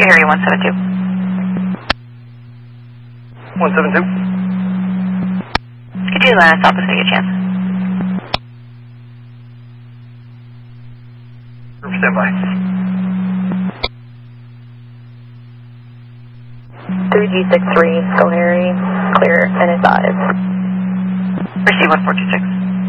Harry 172. 172. Could you land stop us when you get a chance? Stand by. 3G63, go Harry, clear NSIs. Receive 1426.